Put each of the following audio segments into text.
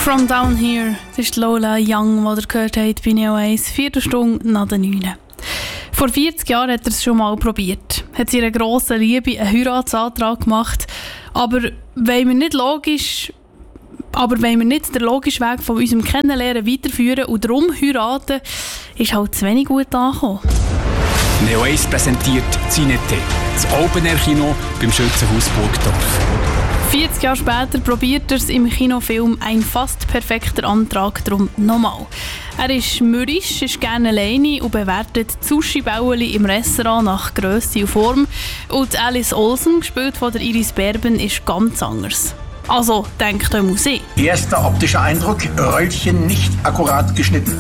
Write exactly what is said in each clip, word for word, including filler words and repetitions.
From Down Here, das ist Lola Young, die ihr gehört habt bei Neo eins, vierte Stunde nach der neun. Vor vierzig Jahren hat er es schon mal probiert. Hat sie ihrer grossen Liebe einen Heiratsantrag gemacht. Aber wenn wir nicht logisch, aber wenn wir nicht den logischen Weg von unserem Kennenlernen weiterführen und darum heiraten, ist halt zu wenig gut angekommen. Neo eins präsentiert Cinete, das Open-Air-Kino beim Schützenhaus Burgdorf. vierzig Jahre später probiert er es im Kinofilm «Ein fast perfekter Antrag» darum nochmal. Er ist mürrisch, ist gerne alleine und bewertet Sushi-Bäueli im Restaurant nach Grösse und Form. Und Alice Olsen, gespielt von der Iris Berben, ist ganz anders. Also, denkt euch Musik. Erster optischer Eindruck, Röllchen nicht akkurat geschnitten.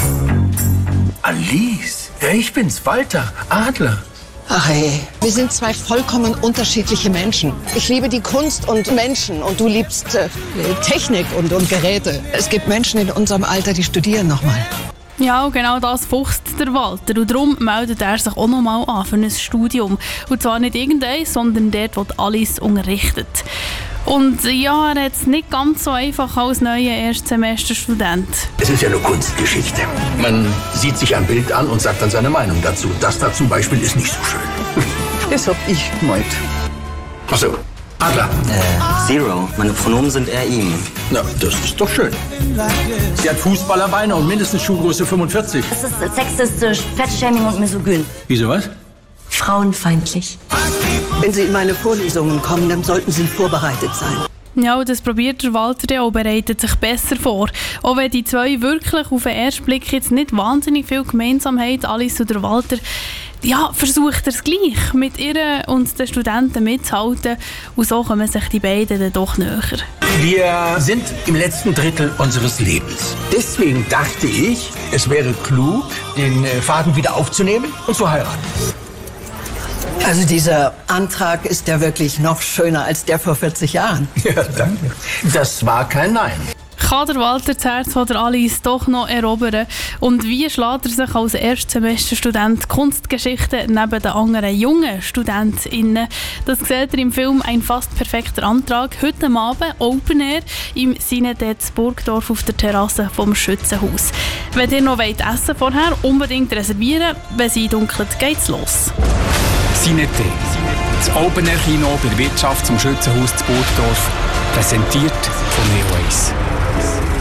Alice, ja, ich bin's, Walter Adler. Ach hey, wir sind zwei vollkommen unterschiedliche Menschen. Ich liebe die Kunst und Menschen und du liebst äh, Technik und, und Geräte. Es gibt Menschen in unserem Alter, die studieren nochmal. Ja, genau das fuchst der Walter. Und darum meldet er sich auch nochmal an für ein Studium. Und zwar nicht irgendein, sondern dort, wo Alice unterrichtet. Und ja, er hat es nicht ganz so einfach als neuer Erstsemesterstudent. Es ist ja nur Kunstgeschichte. Man sieht sich ein Bild an und sagt dann seine Meinung dazu. Das da zum Beispiel ist nicht so schön. Das hab ich gemeint. Ach so, Adler. Äh, Zero. Meine Pronomen sind er, ihm. Na, das ist doch schön. Sie hat Fußballerbeine und mindestens Schuhgröße fünfundvierzig. Das ist sexistisch, Fettshaming und misogyn. Wieso was? Frauenfeindlich. Wenn Sie in meine Vorlesungen kommen, dann sollten Sie vorbereitet sein. Ja, das probiert der Walter ja auch, bereitet sich besser vor. Auch wenn die zwei wirklich auf den ersten Blick jetzt nicht wahnsinnig viel gemeinsam haben, Alice und der Walter, ja, versucht er es gleich, mit ihr und den Studenten mitzuhalten. Und so kommen sich die beiden dann doch näher. Wir sind im letzten Drittel unseres Lebens. Deswegen dachte ich, es wäre klug, den Faden wieder aufzunehmen und zu heiraten. Also dieser Antrag ist ja wirklich noch schöner als der vor vierzig Jahren. Ja, danke. Das war kein Nein. Kann der Walter das Herz von der Alice doch noch erobern? Und wie schlägt er sich als Erstsemesterstudent Kunstgeschichte neben den anderen jungen StudentInnen? Das seht ihr im Film «Ein fast perfekter Antrag» heute Abend Open Air im Cinete Burgdorf auf der Terrasse vom Schützenhaus. Wenn ihr noch wollt essen vorher, unbedingt reservieren. Wenn es eindunkelt, geht's los. Cinete, das Open-Air-Kino bei der Wirtschaft zum Schützenhaus zu Burgdorf, präsentiert von Neo eins.